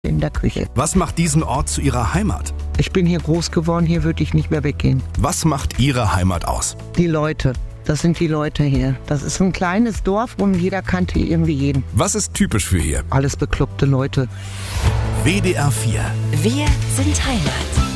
in der Küche. Was macht diesen Ort zu Ihrer Heimat? Ich bin hier groß geworden, hier würde ich nicht mehr weggehen. Was macht Ihre Heimat aus? Die Leute, das sind die Leute hier. Das ist ein kleines Dorf und jeder kannte irgendwie jeden. Was ist typisch für hier? Alles bekloppte Leute. WDR 4. Wir sind Heimat.